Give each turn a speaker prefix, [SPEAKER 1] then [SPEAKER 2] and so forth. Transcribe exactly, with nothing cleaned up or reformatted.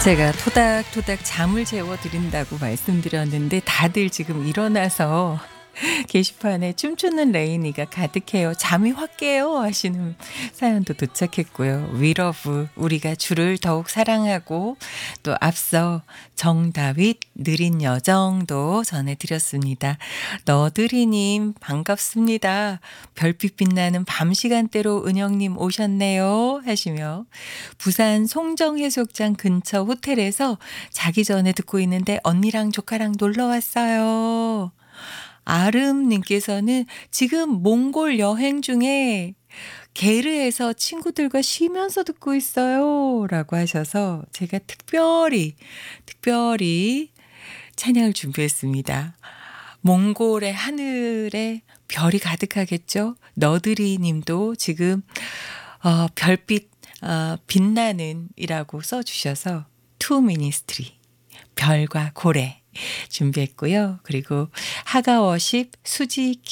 [SPEAKER 1] 제가 토닥토닥 잠을 재워 드린다고 말씀드렸는데 다들 지금 일어나서 게시판에 춤추는 레이니가 가득해요. 잠이 확 깨요 하시는 사연도 도착했고요. 위러브 우리가 주를 더욱 사랑하고 또 앞서 정다윗 느린 여정도 전해드렸습니다. 너드리님 반갑습니다. 별빛 빛나는 밤 시간대로 은영님 오셨네요 하시며 부산 송정해수욕장 근처 호텔에서 자기 전에 듣고 있는데 언니랑 조카랑 놀러 왔어요. 아름님께서는 지금 몽골 여행 중에 게르에서 친구들과 쉬면서 듣고 있어요. 라고 하셔서 제가 특별히, 특별히 찬양을 준비했습니다. 몽골의 하늘에 별이 가득하겠죠? 너드리 님도 지금, 어, 별빛, 어, 빛나는 이라고 써주셔서 투 미니스트리, 별과 고래. 준비했고요. 그리고 하가워십 수지